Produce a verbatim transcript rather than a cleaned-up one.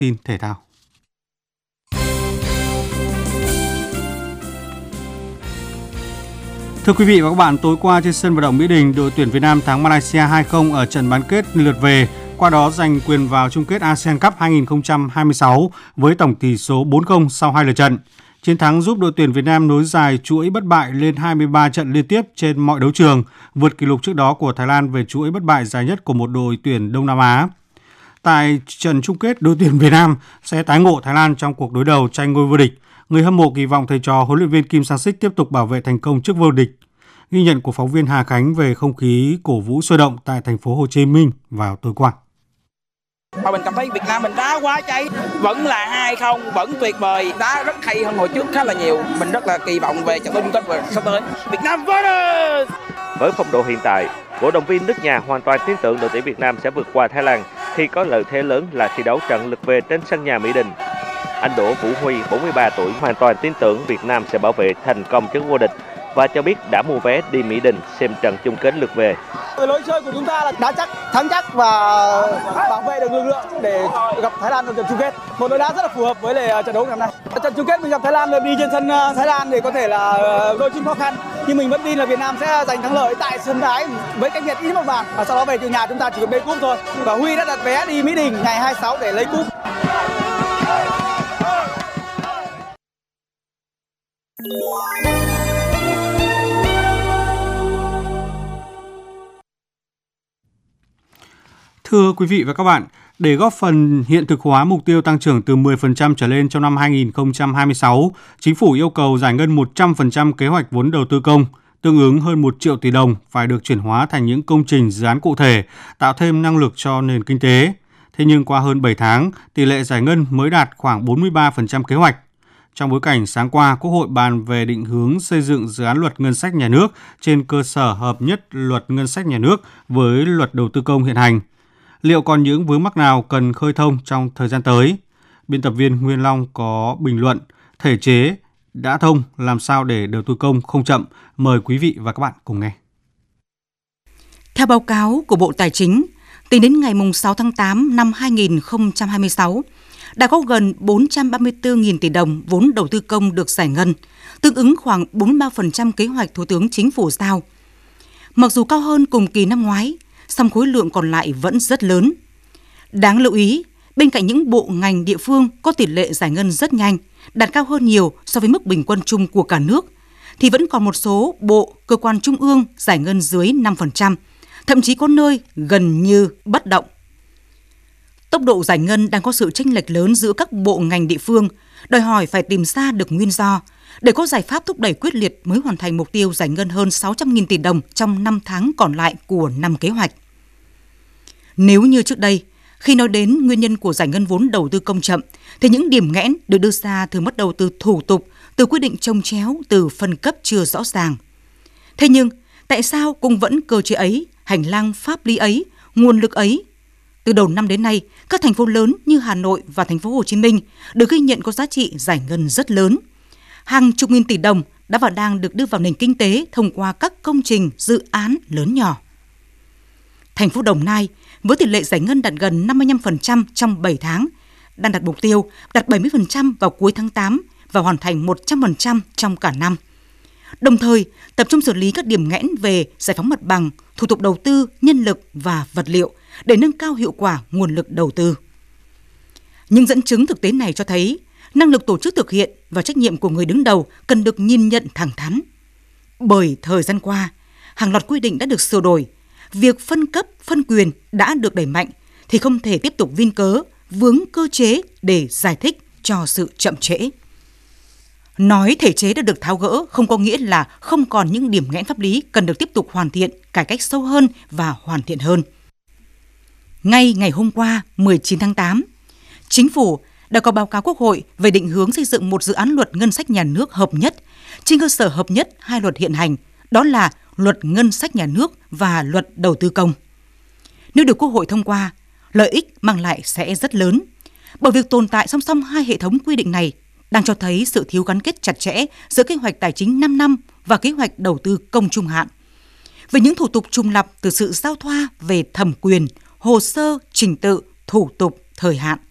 tin thể thao. Thưa quý vị và các bạn, tối qua trên sân vận động Mỹ Đình, đội tuyển Việt Nam thắng Malaysia hai không ở trận bán kết lượt về, qua đó giành quyền vào chung kết a sê an Cup hai không hai sáu với tổng tỷ số bốn không sau hai lượt trận. Chiến thắng giúp đội tuyển Việt Nam nối dài chuỗi bất bại lên hai mươi ba trận liên tiếp trên mọi đấu trường, vượt kỷ lục trước đó của Thái Lan về chuỗi bất bại dài nhất của một đội tuyển Đông Nam Á. Tại trận chung kết, đội tuyển Việt Nam sẽ tái ngộ Thái Lan trong cuộc đối đầu tranh ngôi vô địch. Người hâm mộ kỳ vọng thầy trò huấn luyện viên Kim Sang-sik tiếp tục bảo vệ thành công chức vô địch. Ghi nhận của phóng viên Hà Khánh về không khí cổ vũ sôi động tại thành phố Hồ Chí Minh vào tối qua. Mà mình cảm thấy Việt Nam mình đá quá cháy, vẫn là hai không, vẫn tuyệt vời, đá rất hay hơn hồi trước khá là nhiều. Mình rất là kỳ vọng về trận chung kết sắp tới. Việt Nam vô địch! Với phong độ hiện tại, cổ động viên nước nhà hoàn toàn tin tưởng đội tuyển Việt Nam sẽ vượt qua Thái Lan khi có lợi thế lớn là thi đấu trận lượt về trên sân nhà Mỹ Đình. Anh Đỗ Vũ Huy, bốn mươi ba tuổi, hoàn toàn tin tưởng Việt Nam sẽ bảo vệ thành công chức vô địch và cho biết đã mua vé đi Mỹ Đình xem trận chung kết lượt về. Lối chơi của chúng ta là đá chắc, thắng chắc và bảo vệ được lực lượng để gặp Thái Lan trong trận chung kết. Một đội đá rất là phù hợp với lại trận đấu ngày hôm nay. Trận chung kết mình gặp Thái Lan, đi trên sân Thái Lan thì có thể là đôi chút khó khăn, nhưng mình vẫn tin là Việt Nam sẽ giành thắng lợi tại sân Thái với cách biệt ít một bàn, và sau đó về từ nhà chúng ta chỉ lấy cúp thôi. Và Huy đã đặt vé đi Mỹ Đình ngày hai mươi sáu để lấy cúp. Thưa quý vị và các bạn, để góp phần hiện thực hóa mục tiêu tăng trưởng từ mười phần trăm trở lên trong năm hai không hai sáu, Chính phủ yêu cầu giải ngân một trăm phần trăm kế hoạch vốn đầu tư công, tương ứng hơn một triệu tỷ đồng phải được chuyển hóa thành những công trình dự án cụ thể, tạo thêm năng lực cho nền kinh tế. Thế nhưng qua hơn bảy tháng, tỷ lệ giải ngân mới đạt khoảng bốn mươi ba phần trăm kế hoạch. Trong bối cảnh sáng qua, Quốc hội bàn về định hướng xây dựng dự án luật ngân sách nhà nước trên cơ sở hợp nhất luật ngân sách nhà nước với luật đầu tư công hiện hành. Liệu còn những vướng mắc nào cần khơi thông trong thời gian tới? Biên tập viên Nguyên Long có bình luận, thể chế đã thông, làm sao để đầu tư công không chậm? Mời quý vị và các bạn cùng nghe. Theo báo cáo của Bộ Tài chính, tính đến ngày sáu tháng tám năm hai nghìn không trăm hai mươi sáu, đã có gần bốn trăm ba mươi tư nghìn tỷ đồng vốn đầu tư công được giải ngân, tương ứng khoảng bốn mươi ba phần trăm kế hoạch Thủ tướng Chính phủ giao. Mặc dù cao hơn cùng kỳ năm ngoái, song khối lượng còn lại vẫn rất lớn. Đáng lưu ý, bên cạnh những bộ ngành địa phương có tỷ lệ giải ngân rất nhanh, đạt cao hơn nhiều so với mức bình quân chung của cả nước, thì vẫn còn một số bộ, cơ quan trung ương giải ngân dưới năm phần trăm, thậm chí có nơi gần như bất động. Tốc độ giải ngân đang có sự chênh lệch lớn giữa các bộ ngành địa phương, đòi hỏi phải tìm ra được nguyên do để có giải pháp thúc đẩy quyết liệt mới hoàn thành mục tiêu giải ngân hơn sáu trăm nghìn tỷ đồng trong năm tháng còn lại của năm kế hoạch. Nếu như trước đây, khi nói đến nguyên nhân của giải ngân vốn đầu tư công chậm, thì những điểm nghẽn được đưa ra thường bắt đầu từ thủ tục, từ quy định chồng chéo, từ phân cấp chưa rõ ràng. Thế nhưng, tại sao cũng vẫn cơ chế ấy, hành lang pháp lý ấy, nguồn lực ấy? Từ đầu năm đến nay, các thành phố lớn như Hà Nội và thành phố Hồ Chí Minh được ghi nhận có giá trị giải ngân rất lớn. Hàng chục nghìn tỷ đồng đã và đang được đưa vào nền kinh tế thông qua các công trình, dự án lớn nhỏ. Thành phố Đồng Nai với tỷ lệ giải ngân đạt gần năm mươi lăm phần trăm trong bảy tháng, đang đặt mục tiêu đạt bảy mươi phần trăm vào cuối tháng tám và hoàn thành một trăm phần trăm trong cả năm. Đồng thời, tập trung xử lý các điểm nghẽn về giải phóng mặt bằng, thủ tục đầu tư, nhân lực và vật liệu để nâng cao hiệu quả nguồn lực đầu tư. Những dẫn chứng thực tế này cho thấy năng lực tổ chức thực hiện và trách nhiệm của người đứng đầu cần được nhìn nhận thẳng thắn. Bởi thời gian qua, hàng loạt quy định đã được sửa đổi, việc phân cấp, phân quyền đã được đẩy mạnh thì không thể tiếp tục vin cớ, vướng cơ chế để giải thích cho sự chậm trễ. Nói thể chế đã được tháo gỡ không có nghĩa là không còn những điểm nghẽn pháp lý cần được tiếp tục hoàn thiện, cải cách sâu hơn và hoàn thiện hơn. Ngay ngày hôm qua, mười chín tháng tám, Chính phủ đã có báo cáo Quốc hội về định hướng xây dựng một dự án luật ngân sách nhà nước hợp nhất, trên cơ sở hợp nhất hai luật hiện hành, đó là luật ngân sách nhà nước và luật đầu tư công. Nếu được Quốc hội thông qua, lợi ích mang lại sẽ rất lớn, bởi việc tồn tại song song hai hệ thống quy định này đang cho thấy sự thiếu gắn kết chặt chẽ giữa kế hoạch tài chính năm năm và kế hoạch đầu tư công trung hạn. Về những thủ tục trùng lặp từ sự giao thoa về thẩm quyền, hồ sơ, trình tự, thủ tục, thời hạn.